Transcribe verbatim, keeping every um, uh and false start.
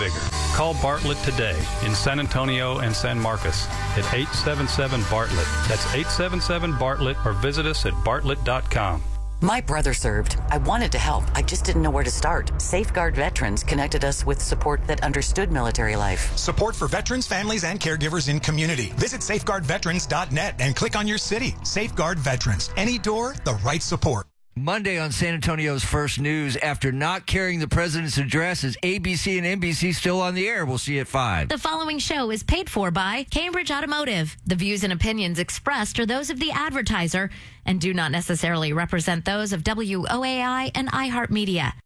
bigger. Call Bartlett today in San Antonio and San Marcos at eight seven seven Bartlett. That's eight seven seven Bartlett, or visit us at bartlett dot com. My brother served. I wanted to help. I just didn't know where to start. Safeguard Veterans connected us with support that understood military life. Support for veterans, families, and caregivers in community. Visit safeguard veterans dot net and click on your city. Safeguard Veterans. Any door, the right support. Monday on San Antonio's First News, after not carrying the president's address, is A B C and N B C still on the air? We'll see you at five. The following show is paid for by Cambridge Automotive. The views and opinions expressed are those of the advertiser and do not necessarily represent those of W O A I and iHeartMedia.